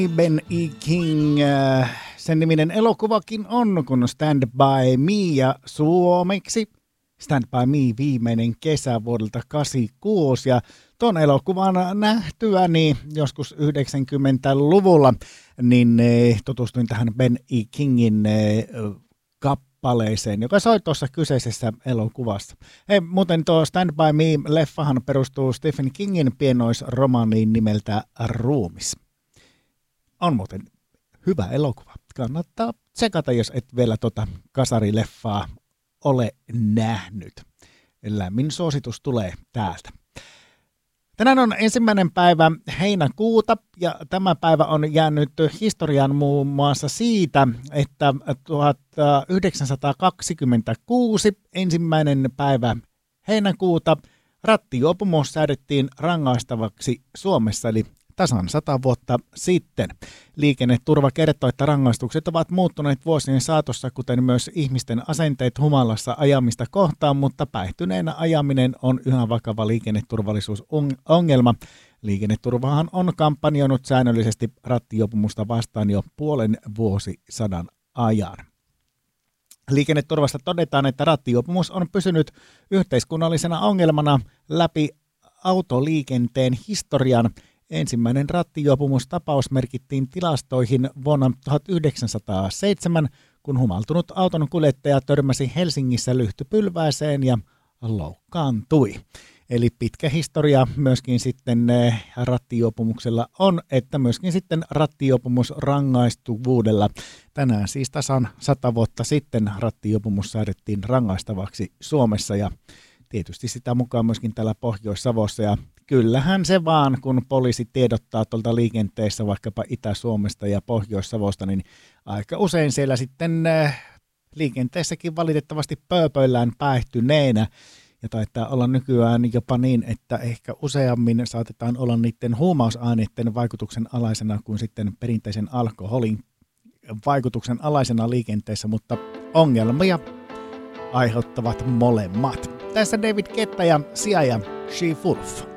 Ben E. King, sen niminen elokuvakin on, kun Stand By Me ja suomeksi Stand By Me viimeinen kesä vuodelta 86 ja ton elokuvan nähtyäni joskus 90-luvulla, niin tutustuin tähän Ben E. Kingin kappaleeseen, joka soi tuossa kyseisessä elokuvassa. Hei, muuten tuo Stand By Me-leffahan perustuu Stephen Kingin pienoisromaaniin nimeltä Ruumis. On muuten hyvä elokuva. Kannattaa tsekata, jos et vielä kasarileffaa ole nähnyt. Lämmin suositus tulee täältä. Tänään on 1. päivä heinäkuuta ja tämä päivä on jäänyt historiaan muun muassa siitä, että 1926 1. päivä heinäkuuta rattijuopumus säädettiin rangaistavaksi Suomessa, eli tasan 100 vuotta sitten. Liikenneturva kertoo, että rangaistukset ovat muuttuneet vuosien saatossa, kuten myös ihmisten asenteet humalassa ajamista kohtaan, mutta päihtyneenä ajaminen on yhä vakava liikenneturvallisuusongelma. Liikenneturvahan on kampanjoinut säännöllisesti rattijuopumusta vastaan jo puolen vuosisadan ajan. Liikenneturvasta todetaan, että rattijuopumus on pysynyt yhteiskunnallisena ongelmana läpi autoliikenteen historian. Ensimmäinen rattijuopumustapaus merkittiin tilastoihin vuonna 1907, kun humaltunut auton kuljettaja törmäsi Helsingissä lyhtypylvääseen ja loukkaantui. Eli pitkä historia myöskin sitten rattijuopumuksella on, että myöskin sitten rattijuopumusrangaistuvuudella. Tänään siis tasan 100 vuotta sitten rattijuopumus säädettiin rangaistavaksi Suomessa ja tietysti sitä mukaan myöskin täällä Pohjois-Savossa ja kyllähän se vaan, kun poliisi tiedottaa tuolta liikenteessä vaikkapa Itä-Suomesta ja Pohjois-Savosta, niin aika usein siellä sitten liikenteessäkin valitettavasti pööpöillään päihtyneenä. Ja taitaa olla nykyään jopa niin, että ehkä useammin saatetaan olla niiden huumausaineiden vaikutuksen alaisena kuin sitten perinteisen alkoholin vaikutuksen alaisena liikenteessä, mutta ongelmia aiheuttavat molemmat. Tässä David Guetta ja Sia ja She Wolf.